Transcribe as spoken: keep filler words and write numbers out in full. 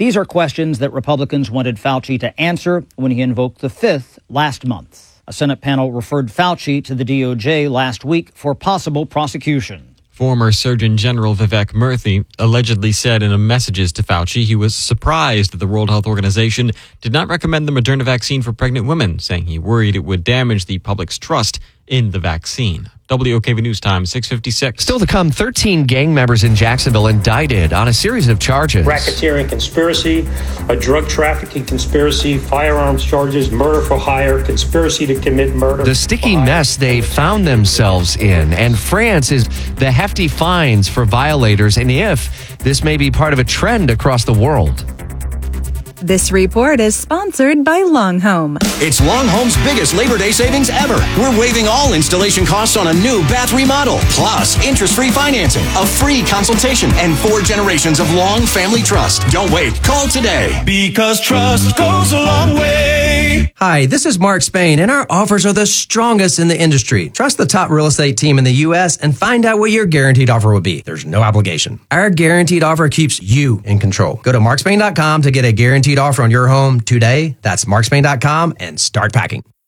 These are questions that Republicans wanted Fauci to answer when he invoked the fifth last month. A Senate panel referred Fauci to the D O J last week for possible prosecution. Former Surgeon General Vivek Murthy allegedly said in a messages to Fauci he was surprised that the World Health Organization did not recommend the Moderna vaccine for pregnant women, saying he worried it would damage the public's trust in the vaccine. W O K V News Time, six fifty-six. Still to come, thirteen gang members in Jacksonville indicted on a series of charges. Racketeering conspiracy, a drug trafficking conspiracy, firearms charges, murder for hire, conspiracy to commit murder. The sticky mess they found themselves in. And France is the hefty fines for violators, and if this may be part of a trend across the world. This report is sponsored by Longhome. It's Longhome's biggest Labor Day savings ever. We're waiving all installation costs on a new bath remodel, plus interest-free financing, a free consultation, and four generations of long family trust. Don't wait. Call today. Because trust goes a long way. Hi, this is Mark Spain, and our offers are the strongest in the industry. Trust the top real estate team in the U S and find out what your guaranteed offer would be. There's no obligation. Our guaranteed offer keeps you in control. Go to mark spain dot com to get a guaranteed offer on your home today. That's mark spain dot com and start packing.